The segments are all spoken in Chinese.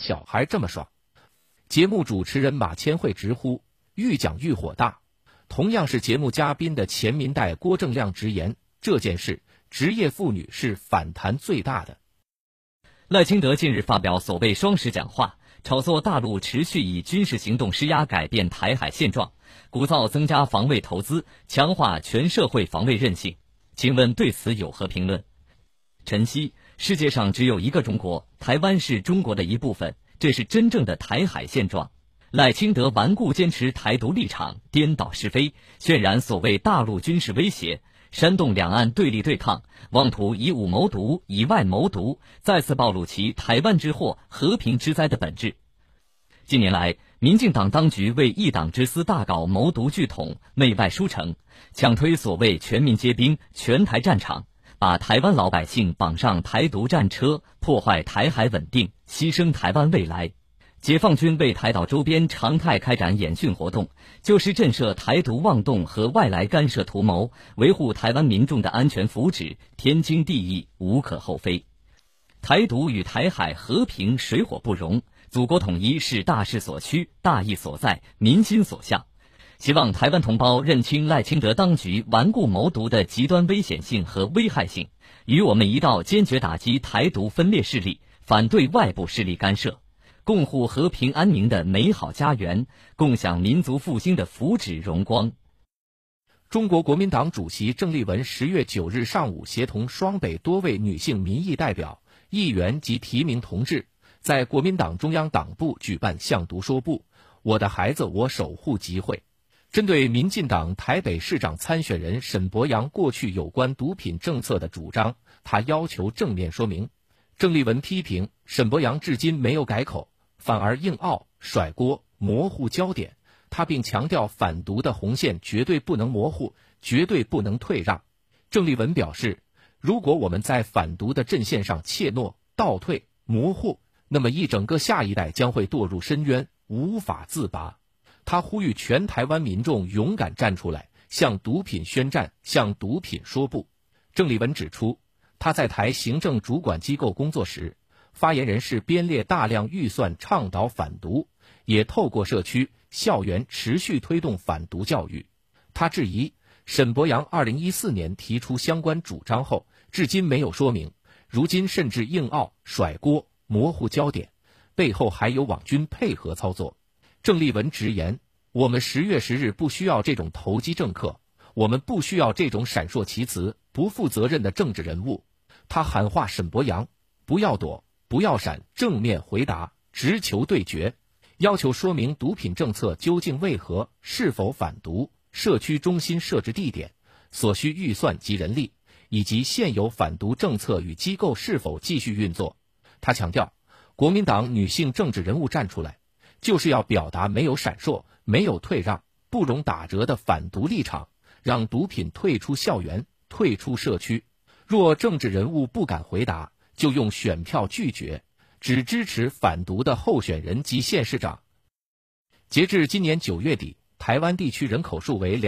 小孩这么耍。节目主持人马千惠直呼愈讲愈火大。同样是节目嘉宾的前民代郭正亮直言，这件事职业妇女是反弹最大的。 赖清德近日发表所谓双十讲话，炒作大陆持续以军事行动施压改变台海现状，鼓噪增加防卫投资，强化全社会防卫韧性。请问对此有何评论？晨曦，世界上只有一个中国，台湾是中国的一部分，这是真正的台海现状。赖清德顽固坚持台独立场，颠倒是非，渲染所谓大陆军事威胁，煽动两岸对立对抗，妄图以武谋独，以外谋独，再次暴露其台湾之祸、和平之灾的本质。近年来，民进党当局为一党之私大搞谋独拒统、内外输成，强推所谓全民皆兵、全台战场，把台湾老百姓绑上台独战车，破坏台海稳定，牺牲台湾未来。解放军为台岛周边常态开展演训活动，就是震慑台独妄动和外来干涉图谋，维护台湾民众的安全福祉，天经地义，无可厚非。台独与台海和平水火不容，祖国统一是大势所趋、大义所在、民心所向。希望台湾同胞认清赖清德当局顽固谋独的极端危险性和危害性，与我们一道坚决打击台独分裂势力，反对外部势力干涉，共护和平安宁的美好家园，共享民族复兴的福祉荣光。 中国国民党主席郑丽文10月9日上午协同双北多位女性民意代表、议员及提名同志，在国民党中央党部举办向读说部我的孩子我守护集会。针对民进党台北市长参选人沈伯洋过去有关毒品政策的主张，他要求正面说明。郑丽文批评沈伯洋至今没有改口，反而硬拗、甩锅、模糊焦点。他并强调反独的红线绝对不能模糊，绝对不能退让。郑丽文表示，如果我们在反独的阵线上怯懦、倒退、模糊，那么一整个下一代将会堕入深渊，无法自拔。他呼吁全台湾民众勇敢站出来，向毒品宣战，向毒品说不。郑丽文指出，他在台行政主管机构工作时，发言人是编列大量预算倡导反独，也透过社区、校园持续推动反独教育。他质疑沈伯洋2014年提出相关主张后，至今没有说明，如今甚至硬拗、甩锅、模糊焦点，背后还有网军配合操作。郑丽文直言，我们10月10日不需要这种投机政客，我们不需要这种闪烁其词、不负责任的政治人物。他喊话沈伯洋，不要躲，不要闪，正面回答，直球对决，要求说明毒品政策究竟为何，是否反毒，社区中心设置地点，所需预算及人力，以及现有反毒政策与机构是否继续运作。他强调，国民党女性政治人物站出来，就是要表达没有闪烁、没有退让、不容打折的反独立场，让毒品退出校园、退出社区。若政治人物不敢回答，就用选票拒绝，只支持反独的候选人及县市长。截至今年9月底，台湾地区人口数为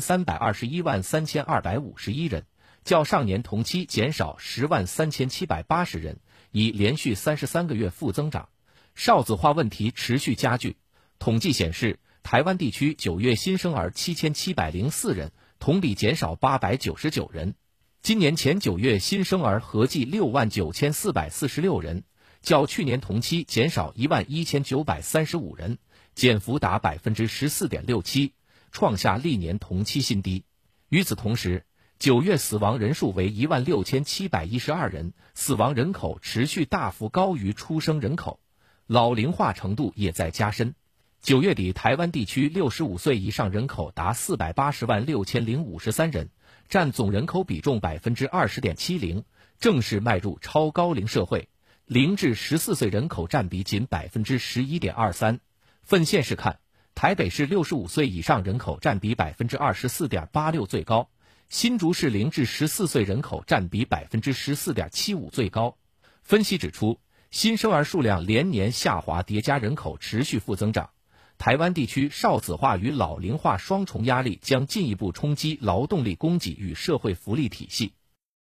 23213251人，较上年同期减少103780人，已连续33个月负增长。少子化问题持续加剧。统计显示，台湾地区9月新生儿7704人，同比减少899人。今年前9月新生儿合计69446人，较去年同期减少11935人，减幅达 14.67%， 创下历年同期新低。与此同时，9月死亡人数为16712人，死亡人口持续大幅高于出生人口，老龄化程度也在加深。9月底，台湾地区65岁以上人口达4806053人，占总人口比重 20.70%， 正式迈入超高龄社会。0至14岁人口占比仅 11.23%。分县市看，台北市65岁以上人口占比 24.86% 最高，新竹市0至14岁人口占比 14.75% 最高。分析指出，新生儿数量连年下滑叠加人口持续负增长，台湾地区少子化与老龄化双重压力将进一步冲击劳动力供给与社会福利体系。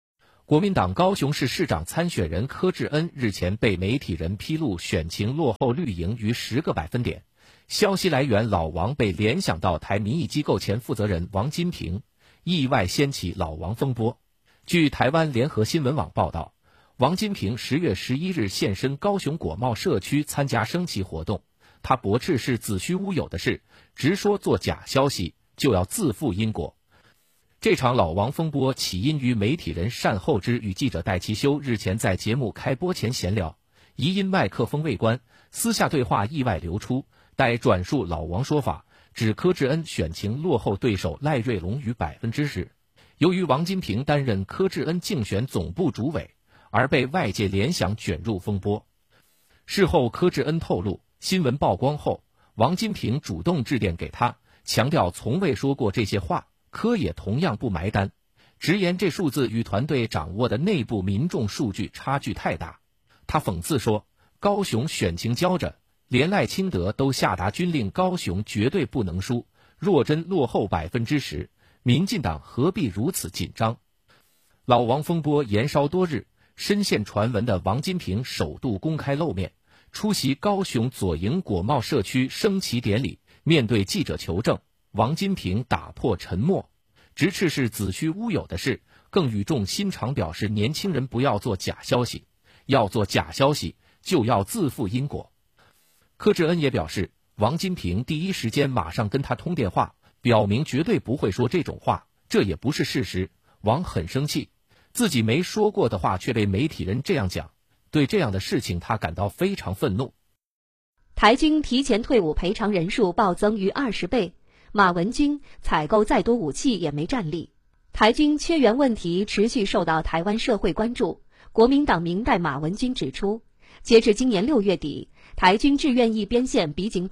国民党高雄市市长参选人柯志恩日前被媒体人披露选情落后绿营逾10个百分点，消息来源老王被联想到台民意机构前负责人王金平，意外掀起老王风波。据台湾联合新闻网报道，王金平10月11日现身高雄果贸社区参加升旗活动，他驳斥是子虚乌有的事，直说做假消息就要自负因果。这场老王风波起因于媒体人单厚之与记者戴其修日前在节目开播前闲聊，疑因麦克风未关，私下对话意外流出，待转述老王说法，指柯志恩选情落后对手赖瑞隆逾10%。由于王金平担任柯志恩竞选总部主委，而被外界联想卷入风波。事后柯志恩透露，新闻曝光后，王金平主动致电给他，强调从未说过这些话，柯也同样不埋单，直言这数字与团队掌握的内部民众数据差距太大。他讽刺说，高雄选情焦着，连赖清德都下达军令，高雄绝对不能输，若真落后10%，民进党何必如此紧张？老王风波延烧多日，深陷传闻的王金平首度公开露面，出席高雄左营果贸社区升旗典礼。面对记者求证，王金平打破沉默，直斥是子虚乌有的事，更语重心长表示年轻人不要做假消息，要做假消息就要自负因果。柯志恩也表示，王金平第一时间马上跟他通电话，表明绝对不会说这种话，这也不是事实。王很生气，自己没说过的话却被媒体人这样讲，对这样的事情他感到非常愤怒。 台军提前退伍赔偿人数暴增逾20倍，马文君采购再多武器也没战力。台军缺员问题持续受到台湾社会关注。国民党明代马文君指出，截至今年6月底，台军志愿役编线比仅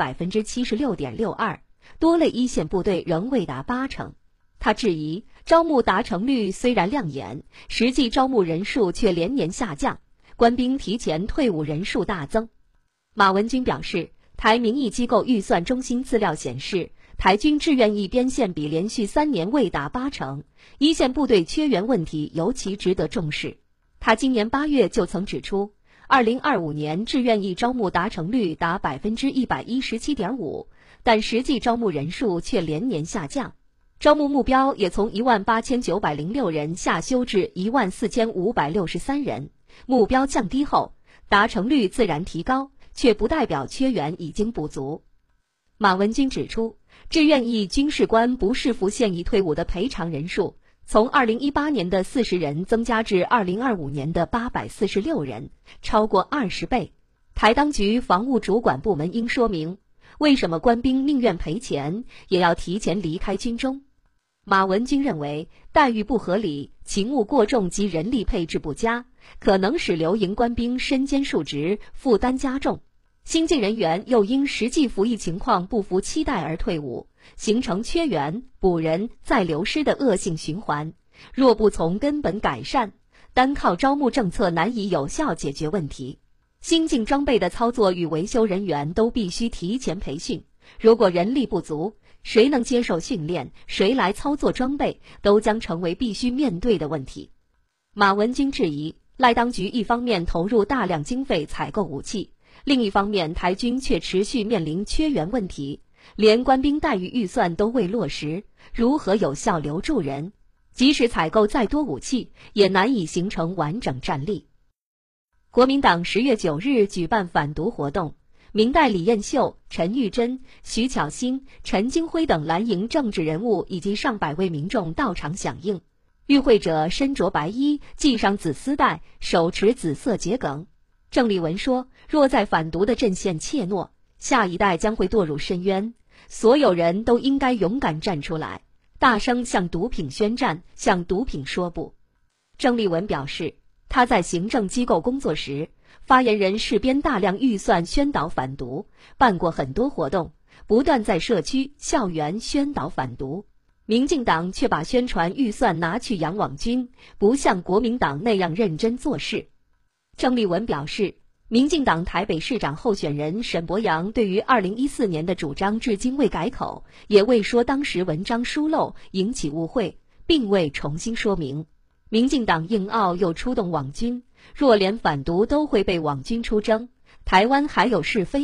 76.62%， 多类一线部队仍未达80%。他质疑招募达成率虽然亮眼，实际招募人数却连年下降，官兵提前退伍人数大增。马文君表示，台民意机构预算中心资料显示，台军志愿役编线比连续3年未达80%，一线部队缺员问题尤其值得重视。他今年8月就曾指出，2025年志愿役招募达成率达 117.5%， 但实际招募人数却连年下降，招募目标也从18906人下修至14563人。目标降低后，达成率自然提高，却不代表缺员已经不足。马文君指出，志愿役军事官不视服现役退伍的赔偿人数，从2018年的40人增加至2025年的846人，超过20倍。台当局防务主管部门应说明，为什么官兵宁愿赔钱，也要提前离开军中。马文君认为，待遇不合理、勤务过重及人力配置不佳，可能使留营官兵身兼数职，负担加重。新进人员又因实际服役情况不符期待而退伍，形成缺员、补人再流失的恶性循环。若不从根本改善，单靠招募政策难以有效解决问题。新进装备的操作与维修人员都必须提前培训，如果人力不足，谁能接受训练，谁来操作装备，都将成为必须面对的问题。马文君质疑，赖当局一方面投入大量经费采购武器，另一方面台军却持续面临缺员问题，连官兵待遇预算都未落实，如何有效留住人？即使采购再多武器，也难以形成完整战力。国民党10月9日举办反毒活动，明代李彦秀、陈玉珍、徐巧芯、陈金辉等蓝营政治人物以及上百位民众到场响应。与会者身着白衣，系上紫丝带，手持紫色桔梗。郑丽文说，若在反毒的阵线怯懦，下一代将会堕入深渊，所有人都应该勇敢站出来，大声向毒品宣战，向毒品说不。郑丽文表示，他在行政机构工作时，发言人试编大量预算宣导反毒，办过很多活动，不断在社区、校园宣导反毒。民进党却把宣传预算拿去养网军，不像国民党那样认真做事。郑丽文表示，民进党台北市长候选人沈伯洋对于2014年的主张至今未改口，也未说当时文章疏漏引起误会，并未重新说明。 民进党硬澳又出动网军，若连反独都会被网军出征，台湾还有是非